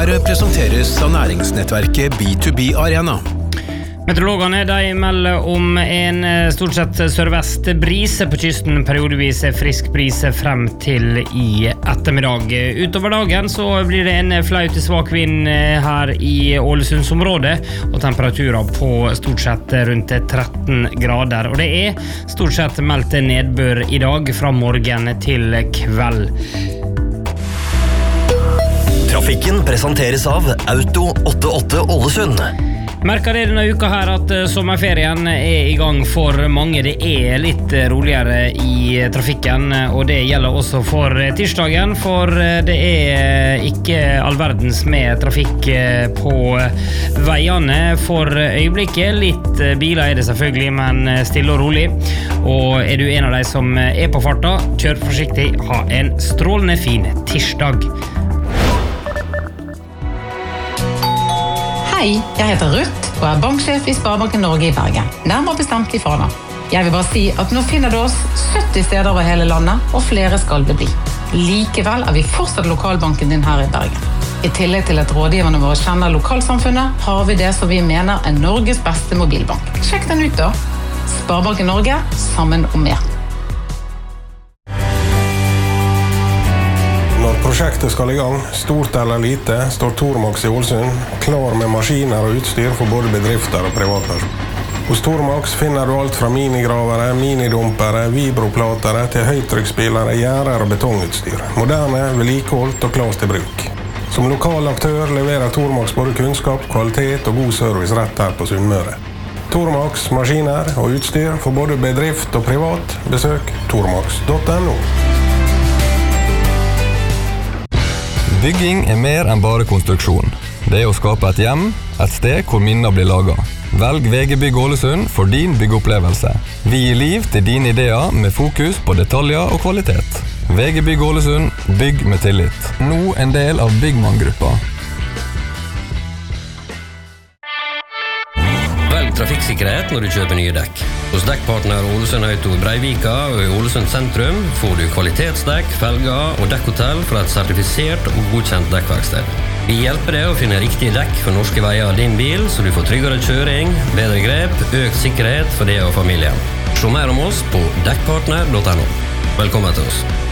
Her presenteres av næringsnettverket B2B Arena. Meteorologene de melder om en stort sett sørvest brise på kysten, periodevis frisk brise frem til i ettermiddag. Utover dagen så blir det en flau til svak vind her i Ålesundsområdet, og temperaturer på stort sett rundt 13 grader. Og det er stort sett meldt nedbør i dag fra morgen til kveld. Trafikken presenteres av Auto 88 Ålesund. Merker det denne uka her at sommerferien er i gang for mange. Det er litt roligere i trafikken, og det gjelder også for tirsdagen, for det er ikke all verdens med trafikk på veiene for øyeblikket. Litt biler er det selvfølgelig, men stille og rolig. Og er du en av de som er på farta, kjør forsiktig, ha en strålende fin tirsdag. Hei, jeg heter Ruth og er banksjef i Sparebanken Norge i Bergen, nærmere bestemt i Fana. Jeg vil bare si at nå finner du oss 70 steder over hele landet, og flere skal det bli. Likevel er vi fortsatt lokalbanken din her i Bergen. I tillegg til at rådgiverne våre kjenner lokalsamfunnet, har vi det som vi mener er Norges beste mobilbank. Sjekk den ut da. Sparebanken Norge, sammen om mer. Når prosjektet skal i gang, stort eller lite, står Tormax i Ålesund klar med maskiner og utstyr for både bedrifter og privatpersoner. Hos Tormax finner du alt fra minigravere, minidumpere, vibroplatere til høytrykksspillere, gjerder og betongutstyr. Moderne, vedlikeholdt og klart til bruk. Som lokal aktør leverer Tormax både kunnskap, kvalitet og god service rett her på Sunnmøre. Tormax, maskiner og utstyr for både bedrift og privat. Besøk tormax.no. Bygging er mer enn bare konstruksjon. Det er å skape et hjem, et sted hvor minner blir laget. Velg VG Bygg Ålesund for din byggeopplevelse. Vi gir liv til dine ideer med fokus på detaljer og kvalitet. VG Bygg Ålesund, bygg med tillit. Nå en del av Byggmann-gruppa. Velg trafikksikkerhet når du kjøper nye dekk. Hos dekkpartner Ålesund Auto Breivika og i Ålesund sentrum får du kvalitetsdekk, felger og dekkhotell fra et sertifisert og godkjent dekkverksted. Vi hjelper deg å finne riktige dekk for norske veier av din bil, så du får tryggere kjøring, bedre grep, økt sikkerhet for deg og familien. Se mer om oss på dekkpartner.no. Velkommen til oss.